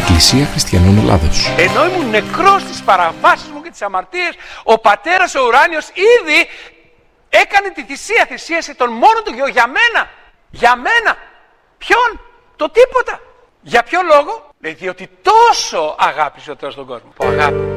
Εκκλησία Χριστιανών Ελλάδος. Ενώ ήμουν νεκρός στις παραβάσεις μου και τις αμαρτίες, ο Πατέρας ο Ουράνιος ήδη έκανε τη θυσία, θυσίασε τον μόνο του Γιο για μένα. Για μένα. Ποιον? Το τίποτα. Για ποιο λόγο? Λέει, διότι τόσο αγάπησε ο Θεός τον κόσμο. Που αγάπη.